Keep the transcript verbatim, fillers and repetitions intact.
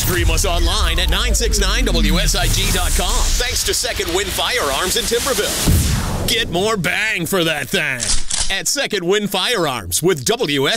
Stream us online at nine six nine W S I G dot com. Thanks to Second Wind Firearms in Timberville. Get more bang for that thing at Second Wind Firearms with W S I G.